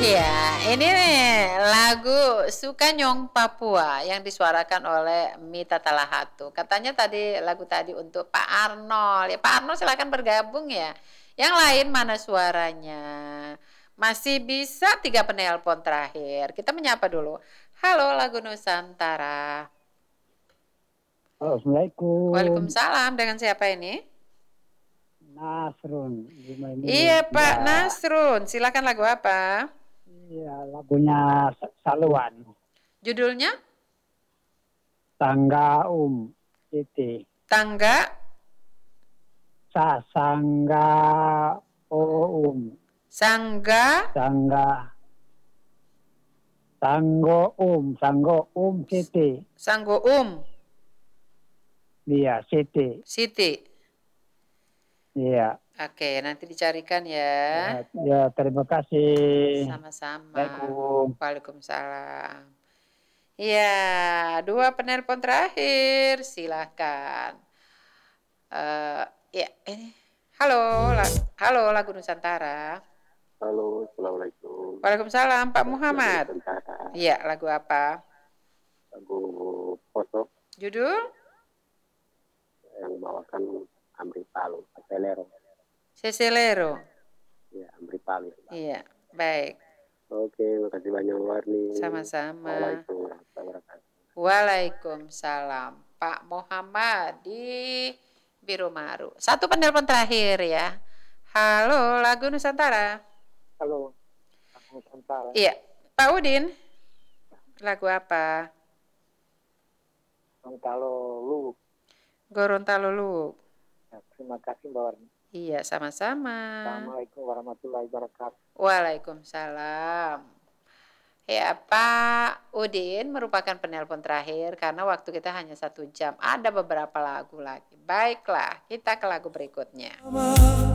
Iya, ini nih lagu Sukanyong Papua yang disuarakan oleh Mita Talahatu. Katanya tadi lagu tadi untuk Pak Arnold. Ya Pak Arnold silakan bergabung ya. Yang lain mana suaranya? Masih bisa 3 penelpon terakhir. Kita menyapa dulu. Halo lagu Nusantara. Halo, Assalamualaikum. Waalaikumsalam. Dengan siapa ini? Nasrun di Iya Maimuni. Pak Ya, Nasrun. Silakan lagu apa? iya lagunya Saluan. Judulnya? Tangga Siti. Tangga Sangga Sangga Sangga Sanggo Siti. Sanggo Iya, Siti. Siti. Iya. Oke, nanti dicarikan ya. Ya, terima kasih. Sama-sama. Assalamualaikum. Waalaikumsalam. Iya, 2 penelpon terakhir. Silakan. Ya, ini. Halo, lagu Nusantara. Halo, Assalamualaikum. Waalaikumsalam, Pak Muhammad. Nusantara. Iya, lagu apa? Lagu Poso Judul? yang bawakan Amri Palu, Selero. Seselero. Ya, Amri Palu. Iya, baik. Oke, makasih banyak Warni. Sama-sama. Assalamualaikum warahmatullahi wabarakatuh. Waalaikumsalam. Pak Muhammad di Biru Maru. 1 penelpon terakhir ya. Halo, lagu Nusantara. Halo, Nusantara. Iya, Pak Udin. Lagu apa? Lu. Gorontalo Lu. Terima kasih, Mbak Warni. Iya, sama-sama. Assalamualaikum warahmatullahi wabarakatuh. Waalaikumsalam. Ya, Pak Udin merupakan penelpon terakhir karena waktu kita hanya 1 jam. Ada beberapa lagu lagi. Baiklah, kita ke lagu berikutnya.